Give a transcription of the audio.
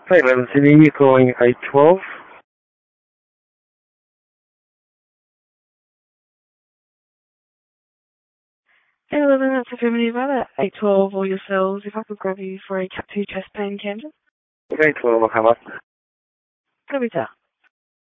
Hi, 11 City, you're calling 812. Hey, 11, that's affirmative. Either 812 or yourselves. If I could grab you for a Cat 2 chest pain candle. 812, how much? Copy that.